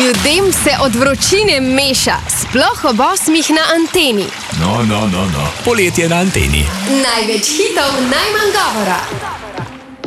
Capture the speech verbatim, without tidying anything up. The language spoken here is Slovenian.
Ljudem se od vročine meša, sploh ob osmih na anteni. No, no, no, no. Poletje na anteni. Največ hitov, najmanj govora.